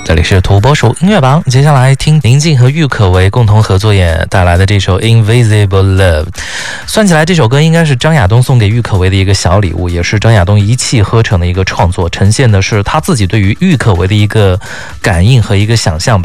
这里是土拨鼠音乐榜，接下来听林静和郁可唯共同合作带来的这首 Invisible Love。 算起来这首歌应该是张亚东送给郁可唯的一个小礼物，也是张亚东一气呵成的一个创作，呈现的是他自己对于郁可唯的一个感应和一个想象吧。